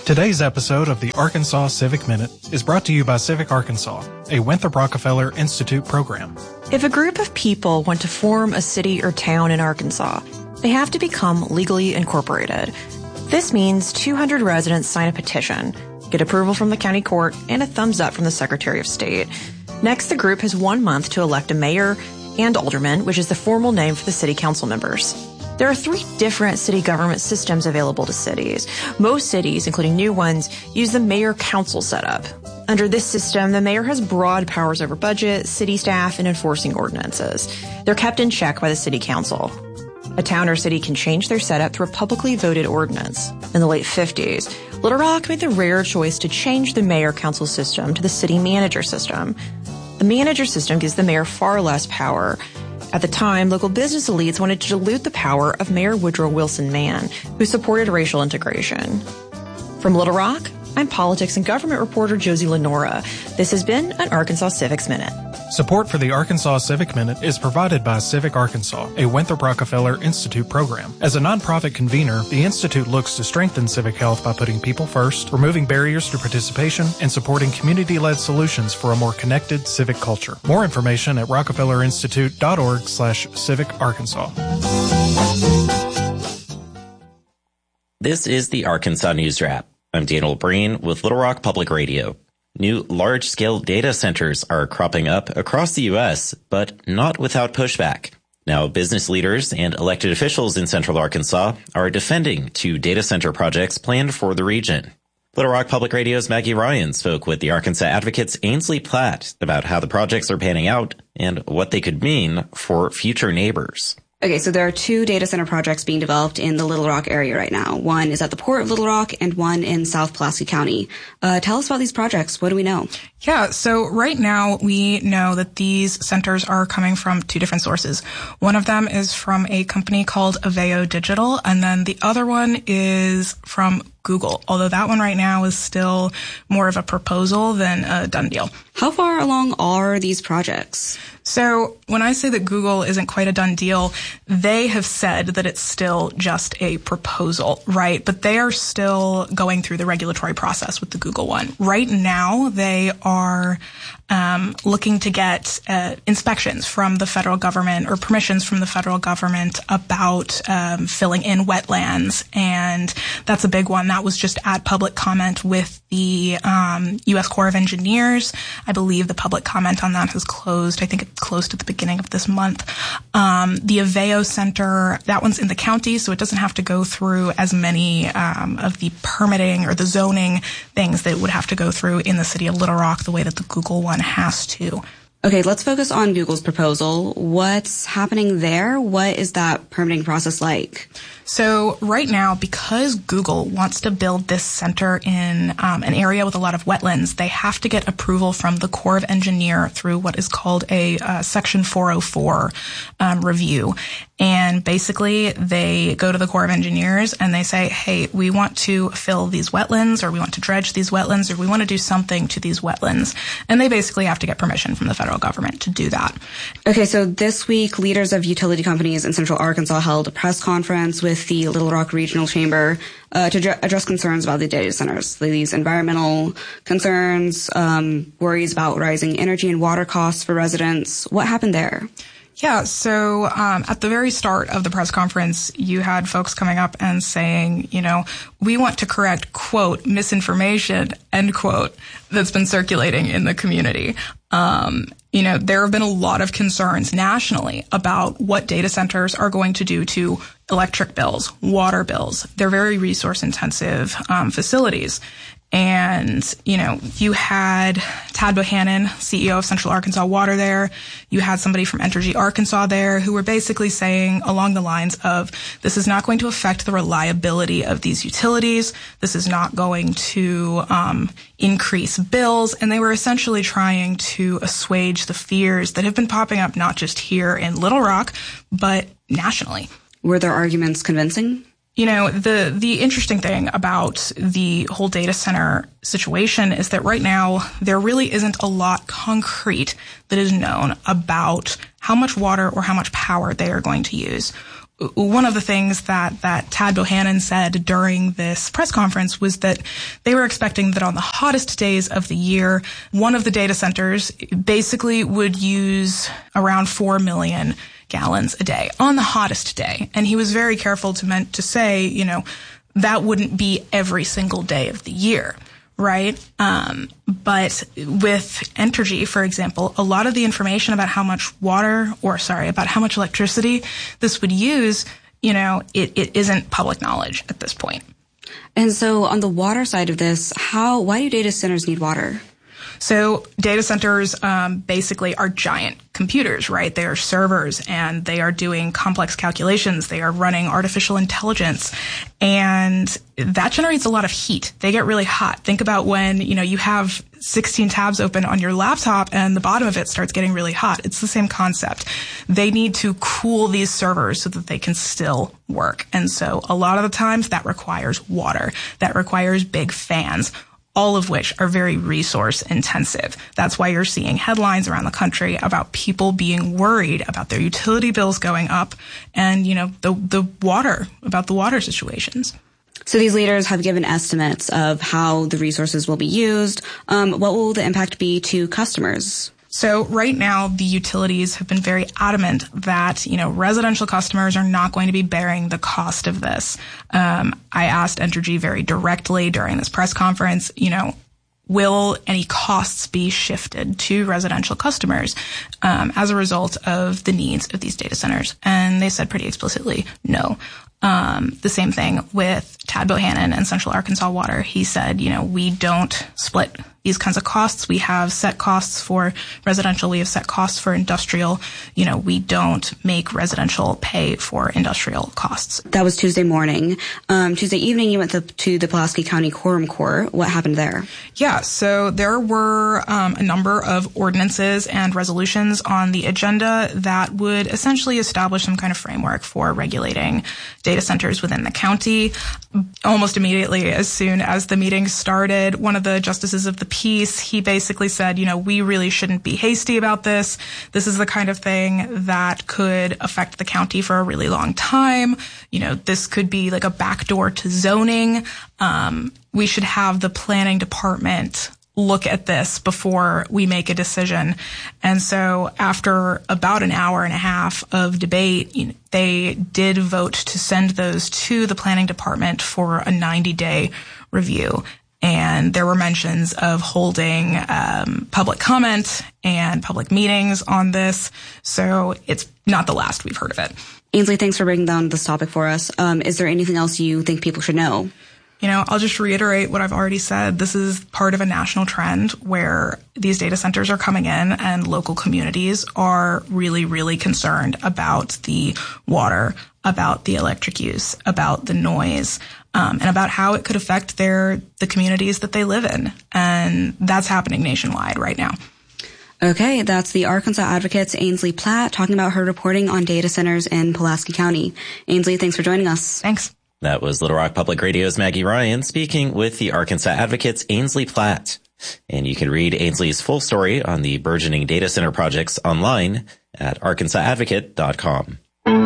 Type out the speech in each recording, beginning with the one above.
Today's episode of the Arkansas Civic Minute is brought to you by Civic Arkansas, a Winthrop Rockefeller Institute program. If a group of people want to form a city or town in Arkansas, they have to become legally incorporated. This means 200 residents sign a petition, get approval from the county court, and a thumbs up from the Secretary of State. Next, the group has 1 month to elect a mayor and alderman, which is the formal name for the city council members. There are 3 different city government systems available to cities. Most cities, including new ones, use the mayor-council setup. Under this system, the mayor has broad powers over budget, city staff, and enforcing ordinances. They're kept in check by the city council. A town or city can change their setup through a publicly voted ordinance. In the late 50s, Little Rock made the rare choice to change the mayor-council system to the city manager system. The manager system gives the mayor far less power. At the time, local business elites wanted to dilute the power of Mayor Woodrow Wilson Mann, who supported racial integration. From Little Rock, I'm politics and government reporter Josie Lenora. This has been an Arkansas Civics Minute. Support for the Arkansas Civic Minute is provided by Civic Arkansas, a Winthrop Rockefeller Institute program. As a nonprofit convener, the Institute looks to strengthen civic health by putting people first, removing barriers to participation, and supporting community-led solutions for a more connected civic culture. More information at rockefellerinstitute.org/Civic Arkansas. This is the Arkansas News Wrap. I'm Daniel Breen with Little Rock Public Radio. New large-scale data centers are cropping up across the U.S., but not without pushback. Now, business leaders and elected officials in Central Arkansas are defending 2 data center projects planned for the region. Little Rock Public Radio's Maggie Ryan spoke with the Arkansas Advocate's Ainsley Platt about how the projects are panning out and what they could mean for future neighbors. Okay, so there are 2 data center projects being developed in the Little Rock area right now. One is at the Port of Little Rock and one in South Pulaski County. Tell us about these projects. What do we know? Yeah, so right now we know that these centers are coming from 2 different sources. One of them is from a company called Aveo Digital, and then the other one is from Google, although that one right now is still more of a proposal than a done deal. How far along are these projects? So when I say that Google isn't quite a done deal, they have said that it's still just a proposal, right? But they are still going through the regulatory process with the Google one. Right now, they are looking to get inspections from the federal government or permissions from the federal government about filling in wetlands, and that's a big one. That was just at public comment with the U.S. Corps of Engineers. I believe the public comment on that has closed. I think it closed at the beginning of this month. The Aveo Center, that one's in the county, so it doesn't have to go through as many of the permitting or the zoning things that it would have to go through in the city of Little Rock the way that the Google one has to. Okay, let's focus on Google's proposal. What's happening there? What is that permitting process like? So right now, because Google wants to build this center in an area with a lot of wetlands, they have to get approval from the Corps of Engineers through what is called a Section 404 review. And basically, they go to the Corps of Engineers and they say, hey, we want to fill these wetlands, or we want to dredge these wetlands, or we want to do something to these wetlands. And they basically have to get permission from the federal government to do that. Okay, so this week, leaders of utility companies in Central Arkansas held a press conference with the Little Rock Regional Chamber to address concerns about the data centers, these environmental concerns, worries about rising energy and water costs for residents. What happened there? Yeah, so at the very start of the press conference, you had folks coming up and saying, we want to correct, quote, misinformation, end quote, that's been circulating in the community. There have been a lot of concerns nationally about what data centers are going to do to electric bills, water bills. They're very resource-intensive facilities. And, you had Tad Bohannon, CEO of Central Arkansas Water there. You had somebody from Entergy Arkansas there who were basically saying along the lines of, this is not going to affect the reliability of these utilities. This is not going to increase bills. And they were essentially trying to assuage the fears that have been popping up not just here in Little Rock, but nationally. Were their arguments convincing? The interesting thing about the whole data center situation is that right now there really isn't a lot concrete that is known about how much water or how much power they are going to use. one of the things that Tad Bohannon said during this press conference was that they were expecting that on the hottest days of the year, one of the data centers basically would use around 4 million gallons a day on the hottest day. And he was very careful to say, you know, that wouldn't be every single day of the year, right? But with Entergy, for example, a lot of the information about how much about how much electricity this would use, you know, it isn't public knowledge at this point. And so on the water side of this, why do data centers need water? So data centers basically are giant computers, right? They are servers and they are doing complex calculations. They are running artificial intelligence, and that generates a lot of heat. They get really hot. Think about when, you know, you have 16 tabs open on your laptop and the bottom of it starts getting really hot. It's the same concept. They need to cool these servers so that they can still work. And so a lot of the times that requires water. That requires big fans, all of which are very resource intensive. That's why you're seeing headlines around the country about people being worried about their utility bills going up and, you know, the water situations. So these leaders have given estimates of how the resources will be used. What will the impact be to customers? So right now, the utilities have been very adamant that, you know, residential customers are not going to be bearing the cost of this. I asked Entergy very directly during this press conference, you know, will any costs be shifted to residential customers as a result of the needs of these data centers? And they said pretty explicitly, no. The same thing with Tad Bohannon and Central Arkansas Water. He said, you know, we don't split these kinds of costs. We have set costs for residential. We have set costs for industrial. You know, we don't make residential pay for industrial costs. That was Tuesday morning. Tuesday evening, you went to the Pulaski County Quorum Court. What happened there? Yeah, so there were a number of ordinances and resolutions on the agenda that would essentially establish some kind of framework for regulating data centers within the county. Almost immediately, as soon as the meeting started, one of the justices of the peace, he basically said, you know, we really shouldn't be hasty about this. This is the kind of thing that could affect the county for a really long time. You know, this could be like a backdoor to zoning. We should have the planning department look at this before we make a decision. And so after about an hour and a half of debate, you know, they did vote to send those to the planning department for a 90-day review. And there were mentions of holding public comment and public meetings on this. So it's not the last we've heard of it. Ainsley, thanks for breaking down this topic for us. Is there anything else you think people should know? You know, I'll just reiterate what I've already said. This is part of a national trend where these data centers are coming in and local communities are really, really concerned about the water, about the electric use, about the noise, and about how it could affect the communities that they live in. And that's happening nationwide right now. Okay, that's the Arkansas Advocate's Ainsley Platt talking about her reporting on data centers in Pulaski County. Ainsley, thanks for joining us. Thanks. That was Little Rock Public Radio's Maggie Ryan speaking with the Arkansas Advocate's Ainsley Platt. And you can read Ainsley's full story on the burgeoning data center projects online at arkansasadvocate.com.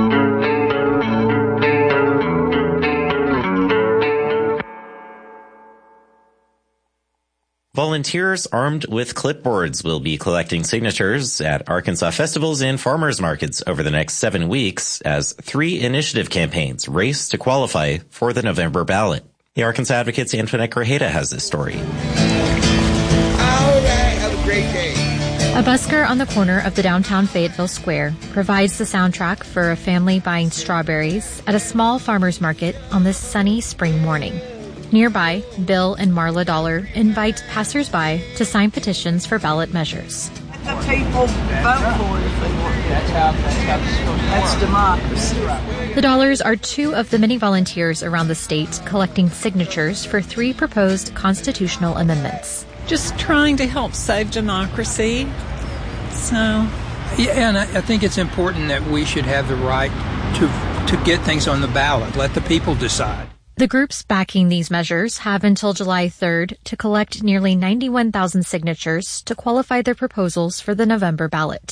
Volunteers armed with clipboards will be collecting signatures at Arkansas festivals and farmers markets over the next 7 weeks as 3 initiative campaigns race to qualify for the November ballot. The Arkansas Advocate's Antoinette Grajeda has this story. All right, have a great day. A busker on the corner of the downtown Fayetteville Square provides the soundtrack for a family buying strawberries at a small farmers market on this sunny spring morning. Nearby, Bill and Marla Dollar invite passersby to sign petitions for ballot measures. Let the people vote for it if they want to. That's democracy. The Dollars are 2 of the many volunteers around the state collecting signatures for 3 proposed constitutional amendments. Just trying to help save democracy. Yeah, and I think it's important that we should have the right to get things on the ballot. Let the people decide. The groups backing these measures have until July 3rd to collect nearly 91,000 signatures to qualify their proposals for the November ballot.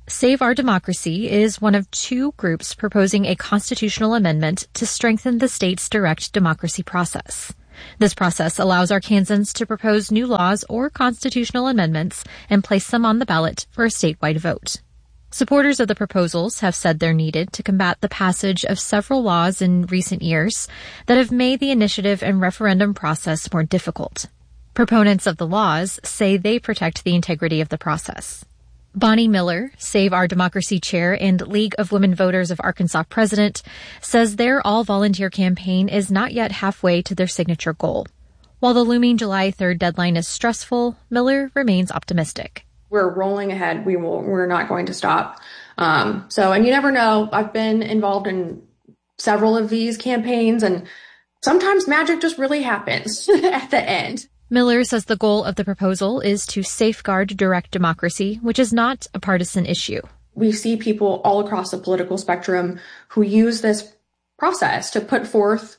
Save Our Democracy is one of two groups proposing a constitutional amendment to strengthen the state's direct democracy process. This process allows Arkansans to propose new laws or constitutional amendments and place them on the ballot for a statewide vote. Supporters of the proposals have said they're needed to combat the passage of several laws in recent years that have made the initiative and referendum process more difficult. Proponents of the laws say they protect the integrity of the process. Bonnie Miller, Save Our Democracy chair and League of Women Voters of Arkansas president, says their all-volunteer campaign is not yet halfway to their signature goal. While the looming July 3rd deadline is stressful, Miller remains optimistic. We're rolling ahead. We're not going to stop. And you never know. I've been involved in several of these campaigns, and sometimes magic just really happens at the end. Miller says the goal of the proposal is to safeguard direct democracy, which is not a partisan issue. We see people all across the political spectrum who use this process to put forth,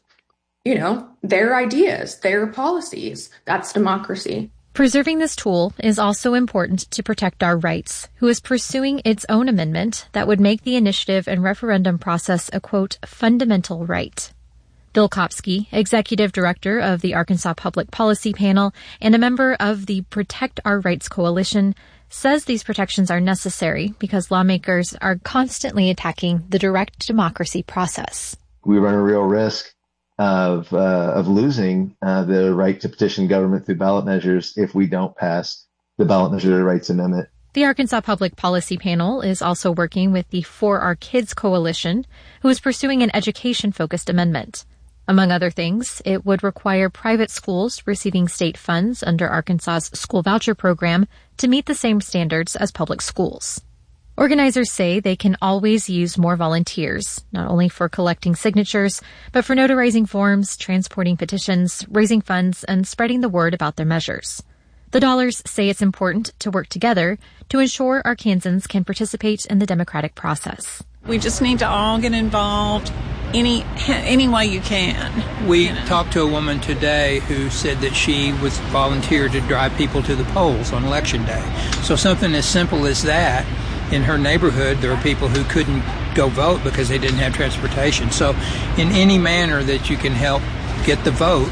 their ideas, their policies. That's democracy. Preserving this tool is also important to Protect Our Rights, who is pursuing its own amendment that would make the initiative and referendum process a, quote, fundamental right. Bill Kopsky, executive director of the Arkansas Public Policy Panel and a member of the Protect Our Rights Coalition, says these protections are necessary because lawmakers are constantly attacking the direct democracy process. We run a real risk of losing the right to petition government through ballot measures if we don't pass the Ballot Measure Rights Amendment. The Arkansas Public Policy Panel is also working with the For Our Kids Coalition, who is pursuing an education-focused amendment. Among other things, it would require private schools receiving state funds under Arkansas's school voucher program to meet the same standards as public schools. Organizers say they can always use more volunteers, not only for collecting signatures, but for notarizing forms, transporting petitions, raising funds, and spreading the word about their measures. The Dollars say it's important to work together to ensure Arkansans can participate in the democratic process. We just need to all get involved any way you can. We talked to a woman today who said that she was volunteered to drive people to the polls on Election Day. So something as simple as that, in her neighborhood, there are people who couldn't go vote because they didn't have transportation. So in any manner that you can help get the vote,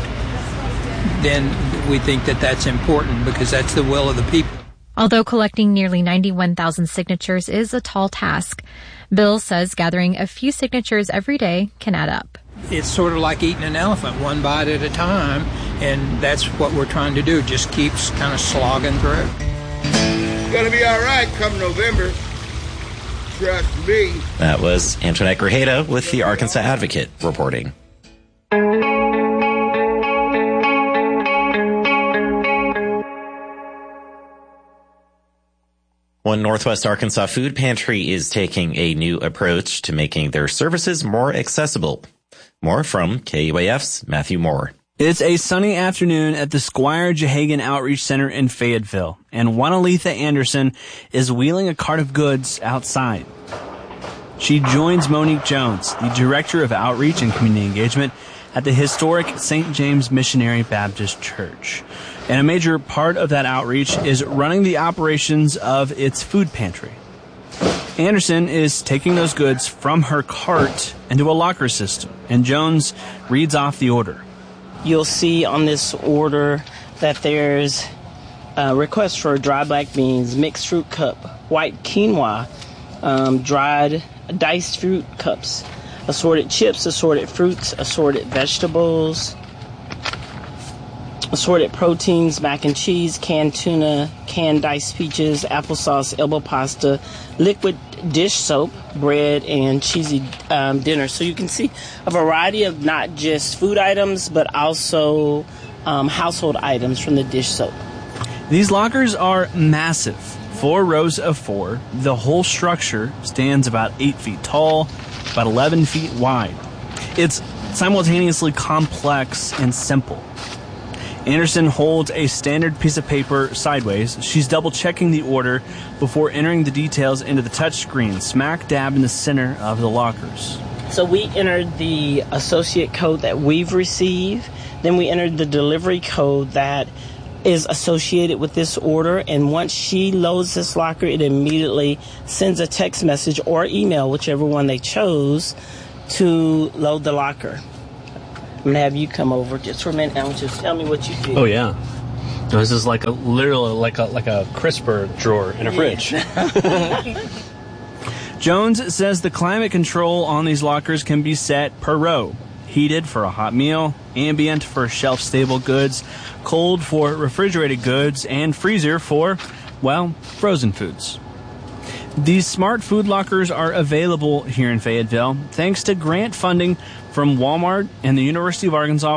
then we think that that's important because that's the will of the people. Although collecting nearly 91,000 signatures is a tall task, Bill says gathering a few signatures every day can add up. It's sort of like eating an elephant, one bite at a time, and that's what we're trying to do, just keeps kind of slogging through. It's going to be all right come November. Trust me. That was Antoinette Grajeda with the Arkansas Advocate reporting. One Northwest Arkansas food pantry is taking a new approach to making their services more accessible. More from KUAF's Matthew Moore. It's a sunny afternoon at the Squire Jehagan Outreach Center in Fayetteville, and Juanalitha Anderson is wheeling a cart of goods outside. She joins Monique Jones, the Director of Outreach and Community Engagement at the historic St. James Missionary Baptist Church. And a major part of that outreach is running the operations of its food pantry. Anderson is taking those goods from her cart into a locker system, and Jones reads off the order. You'll see on this order that there's a request for dry black beans, mixed fruit cup, white quinoa, dried diced fruit cups, assorted chips, assorted fruits, assorted vegetables, assorted proteins, mac and cheese, canned tuna, canned diced peaches, applesauce, elbow pasta, liquid dish soap, bread, and cheesy dinner. So you can see a variety of not just food items, but also household items from the dish soap. These lockers are massive, 4 rows of 4. The whole structure stands about 8 feet tall, about 11 feet wide. It's simultaneously complex and simple. Anderson holds a standard piece of paper sideways. She's double-checking the order before entering the details into the touchscreen, smack dab in the center of the lockers. So we entered the associate code that we've received. Then we entered the delivery code that is associated with this order, and once she loads this locker, it immediately sends a text message or email, whichever one they chose, to load the locker. I'm going to have you come over just for a minute and just tell me what you feel. Oh, yeah. This is like a crisper drawer in a fridge. Jones says the climate control on these lockers can be set per row. Heated for a hot meal, ambient for shelf-stable goods, cold for refrigerated goods, and freezer for, well, frozen foods. These smart food lockers are available here in Fayetteville thanks to grant funding from Walmart and the University of Arkansas